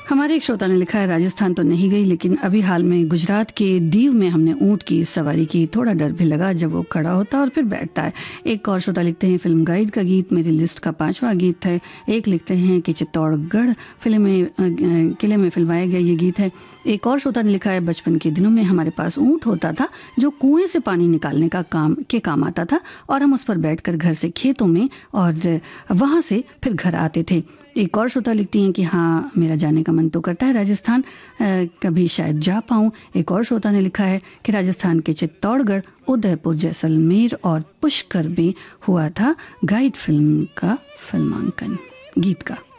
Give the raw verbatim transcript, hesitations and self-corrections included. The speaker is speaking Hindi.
हमारे एक श्रोता ने लिखा है, राजस्थान तो नहीं गई लेकिन अभी हाल में गुजरात के दीव में हमने ऊंट की सवारी की। थोड़ा डर भी लगा जब वो खड़ा होता और फिर बैठता है। एक और श्रोता लिखते हैं, फिल्म गाइड का गीत मेरी लिस्ट का पांचवा गीत है। एक लिखते हैं कि चित्तौड़गढ़ फिल्म में किले में फिल्माया गया ये गीत है। एक और श्रोता ने लिखा है, बचपन के दिनों में हमारे पास ऊंट होता था जो कुएं से पानी निकालने का काम के काम आता था और हम उस पर बैठकर घर से खेतों में और वहां से फिर घर आते थे। एक और श्रोता लिखती हैं कि हाँ, मेरा जाने का मन तो करता है राजस्थान, कभी शायद जा पाऊँ। एक और श्रोता ने लिखा है कि राजस्थान के चित्तौड़गढ़, उदयपुर, जैसलमेर और पुष्कर में हुआ था गाइड फिल्म का फिल्मांकन। गीत का